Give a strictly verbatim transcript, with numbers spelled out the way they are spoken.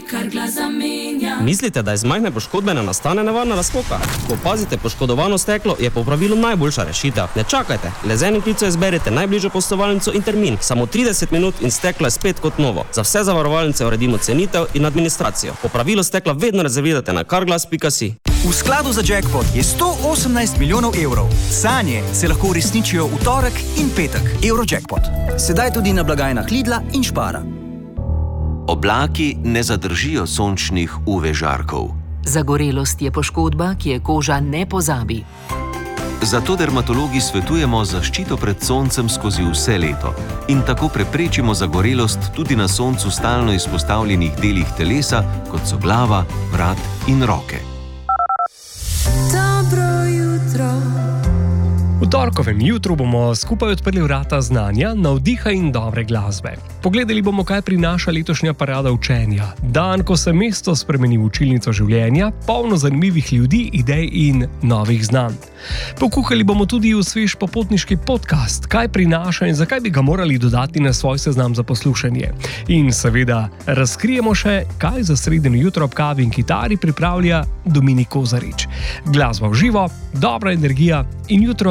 kar glas zamenja. Mislite, da iz majhne poškodbe ne nastane nevarna razpoka? Ko opazite poškodovano steklo, je po pravilu najboljša rešitev. Ne čakajte, le z enim klicem izberite najbližjo poslovalnico in termin. Samo trideset minut in steklo je spet kot novo. Za vse zavarovalnice uredimo cenitev in administracijo. Po pravilu stekla vedno rezervirate na carglass pika si. V skladu za jackpot je sto osemnajst milijonov evrov. Sanje se lahko uresničijo v torek in petek. Eurojackpot. Sedaj tudi na blagajnah Lidla in Spara. Oblaki ne zadržijo sončnih U V žarkov. Zagorelost je poškodba, ki je koža ne pozabi. Zato dermatologi svetujemo zaščito pred soncem skozi vse leto in tako preprečimo zagorelost tudi na soncu stalno izpostavljenih delih telesa, kot so glava, vrat in roke. Dobro jutro. V torkovem jutru bomo skupaj odprli vrata znanja, navdiha in dobre glasbe. Pogledali bomo, kaj prinaša letošnja parada učenja. Dan, ko se mesto spremeni v učilnico življenja, polno zanimivih ljudi, idej in novih znanj. Pokuhali bomo tudi v svež popotniški podcast, kaj prinaša in zakaj bi ga morali dodati na svoj seznam za poslušanje. In seveda razkrijemo še, kaj za sredino jutro ob kavi in kitari pripravlja Dominik Kozarič. Glasba v živo, dobra energija in jutro